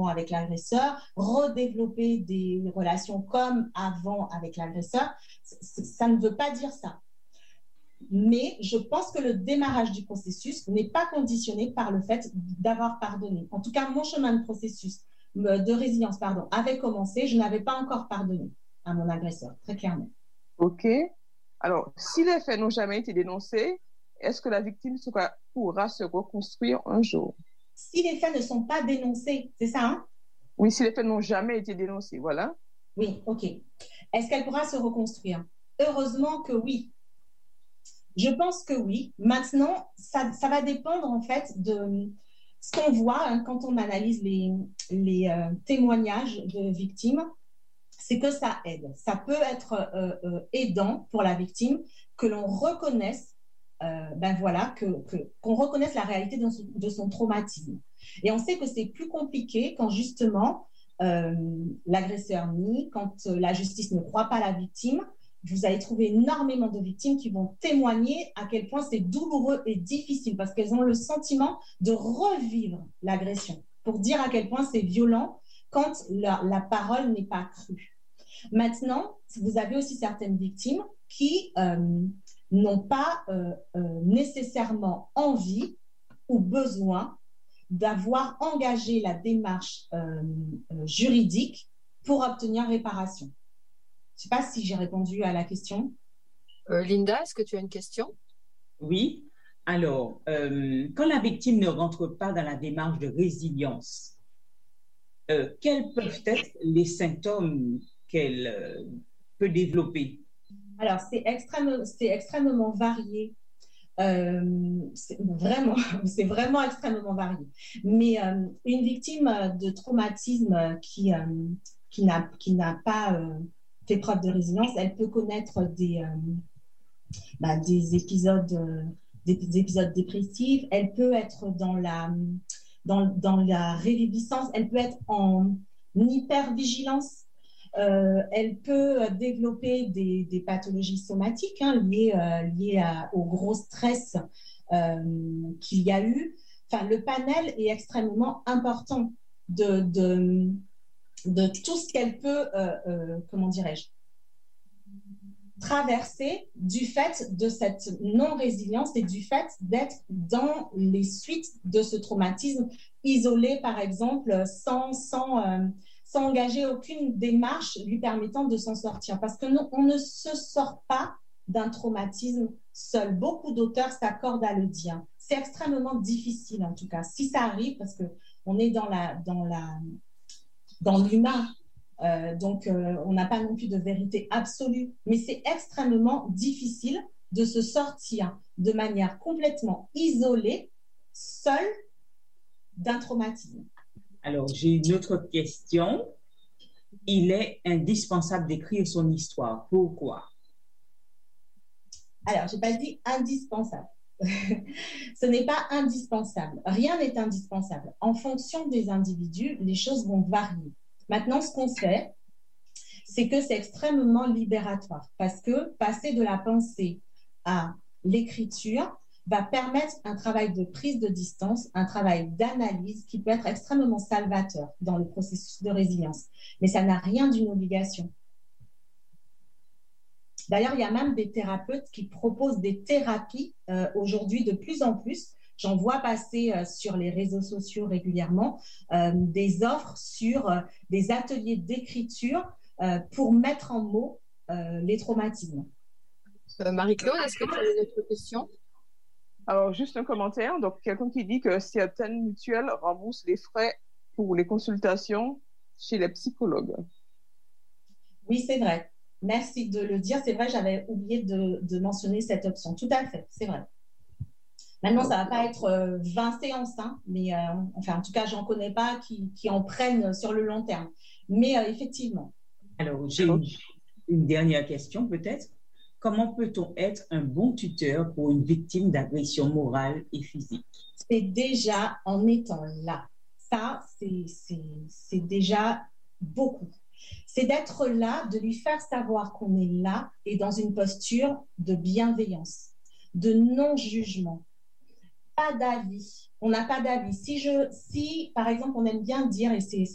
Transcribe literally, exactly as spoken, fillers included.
avant avec l'agresseur, redévelopper des relations comme avant avec l'agresseur. Ça ne veut pas dire ça. Mais je pense que le démarrage du processus n'est pas conditionné par le fait d'avoir pardonné. En tout cas, mon chemin de processus de résilience pardon, avait commencé, je n'avais pas encore pardonné à mon agresseur, très clairement. OK. Alors, si les faits n'ont jamais été dénoncés, est-ce que la victime sera, pourra se reconstruire un jour? Si les faits ne sont pas dénoncés, c'est ça, hein? Oui, si les faits n'ont jamais été dénoncés, voilà. Oui, OK. Est-ce qu'elle pourra se reconstruire? Heureusement que oui. Je pense que oui. Maintenant, ça, ça va dépendre en fait de ce qu'on voit hein, quand on analyse les, les euh, témoignages de victimes, c'est que ça aide. Ça peut être euh, euh, aidant pour la victime que l'on reconnaisse, euh, ben voilà, que, que, qu'on reconnaisse la réalité de son, de son traumatisme. Et on sait que c'est plus compliqué quand justement euh, l'agresseur nie, quand euh, la justice ne croit pas la victime. Vous allez trouver énormément de victimes qui vont témoigner à quel point c'est douloureux et difficile parce qu'elles ont le sentiment de revivre l'agression pour dire à quel point c'est violent quand la, la parole n'est pas crue. Maintenant, vous avez aussi certaines victimes qui euh, n'ont pas euh, euh, nécessairement envie ou besoin d'avoir engagé la démarche euh, euh, juridique pour obtenir réparation. Je ne sais pas si j'ai répondu à la question. Euh, Linda, est-ce que tu as une question? Oui. Alors, euh, quand la victime ne rentre pas dans la démarche de résilience, euh, quels peuvent être les symptômes qu'elle euh, peut développer? Alors, c'est extrêmement, c'est extrêmement varié. Euh, c'est vraiment, c'est vraiment extrêmement varié. Mais euh, une victime de traumatisme qui, euh, qui n'a, qui n'a pas euh, fait preuve de résilience, elle peut connaître des, euh, bah, des, épisodes, euh, des, des épisodes dépressifs, elle peut être dans la, dans, dans la réviviscence, elle peut être en hypervigilance. Euh, elle peut développer des, des pathologies somatiques hein, liées, euh, liées à, au gros stress euh, qu'il y a eu. Enfin, le panel est extrêmement important de, de, de tout ce qu'elle peut, euh, euh, comment dirais-je, traverser du fait de cette non-résilience et du fait d'être dans les suites de ce traumatisme, isolé par exemple, sans... sans euh, sans engager aucune démarche lui permettant de s'en sortir. Parce qu'on ne se sort pas d'un traumatisme seul. Beaucoup d'auteurs s'accordent à le dire. C'est extrêmement difficile en tout cas. Si ça arrive, parce qu'on est dans, la, dans, la, dans l'humain, euh, donc euh, on n'a pas non plus de vérité absolue, mais c'est extrêmement difficile de se sortir de manière complètement isolée, seule, d'un traumatisme. Alors, j'ai une autre question. Il est indispensable d'écrire son histoire. Pourquoi? Alors, je n'ai pas dit indispensable. Ce n'est pas indispensable. Rien n'est indispensable. En fonction des individus, les choses vont varier. Maintenant, ce qu'on fait, c'est que c'est extrêmement libératoire parce que passer de la pensée à l'écriture va permettre un travail de prise de distance, un travail d'analyse qui peut être extrêmement salvateur dans le processus de résilience. Mais ça n'a rien d'une obligation. D'ailleurs, il y a même des thérapeutes qui proposent des thérapies euh, aujourd'hui de plus en plus. J'en vois passer euh, sur les réseaux sociaux régulièrement euh, des offres sur euh, des ateliers d'écriture euh, pour mettre en mots euh, les traumatismes. Euh, Marie-Claude, est-ce que tu as une autre question? Alors, juste un commentaire. Donc, quelqu'un qui dit que certaines mutuelles remboursent les frais pour les consultations chez les psychologues. Oui, c'est vrai. Merci de le dire. C'est vrai, j'avais oublié de, de mentionner cette option. Tout à fait, c'est vrai. Maintenant, ça ne va pas être euh, vingt séances, hein, mais euh, enfin, en tout cas, je n'en connais pas qui, qui en prennent sur le long terme. Mais euh, effectivement. Alors, j'ai une, une dernière question peut-être. Comment peut-on être un bon tuteur pour une victime d'agression morale et physique? C'est déjà en étant là. Ça, c'est, c'est, c'est déjà beaucoup. C'est d'être là, de lui faire savoir qu'on est là et dans une posture de bienveillance, de non-jugement. Pas d'avis. On n'a pas d'avis. Si, je, si, par exemple, on aime bien dire, et c'est